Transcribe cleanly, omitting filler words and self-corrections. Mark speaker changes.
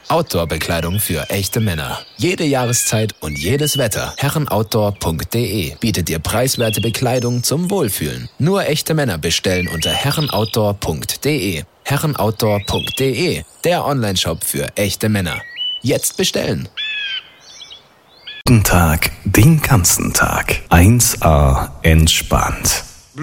Speaker 1: Outdoor-Bekleidung für echte Männer. Jede Jahreszeit und jedes Wetter. Herrenoutdoor.de bietet dir preiswerte Bekleidung zum Wohlfühlen. Nur echte Männer bestellen unter herrenoutdoor.de. Herrenoutdoor.de, der Onlineshop für echte Männer. Jetzt bestellen!
Speaker 2: Guten Tag, den ganzen Tag. 1A entspannt.